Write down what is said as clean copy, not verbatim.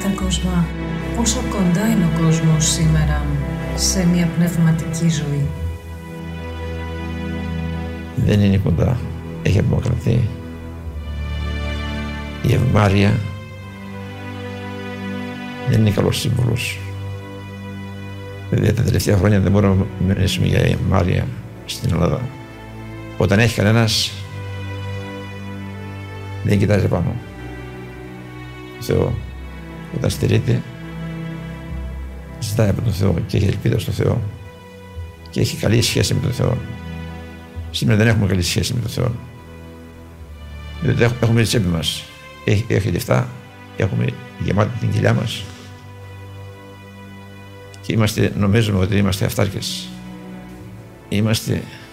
Πατέρ Κοσμά, πόσο κοντά είναι ο κόσμος σήμερα σε μια πνευματική ζωή? Δεν είναι κοντά, έχει απομακρυνθεί. Η ευμάρεια δεν είναι καλός σύμβολος. Βέβαια τα τελευταία χρόνια δεν μπορούμε να μιλήσουμε για ευμάρεια στην Ελλάδα. Όταν έχει κανένας, δεν κοιτάζει πάνω. Θεό, όταν στερείται, ζητάει από τον Θεό και έχει ελπίδα στο Θεό και έχει καλή σχέση με τον Θεό. Σήμερα δεν έχουμε καλή σχέση με τον Θεό. Διότι έχουμε τη τσέπη μας. Έχει λεφτά, έχουμε γεμάτη την κοιλιά μας και νομίζουμε ότι είμαστε αυτάρκες. Είμαστε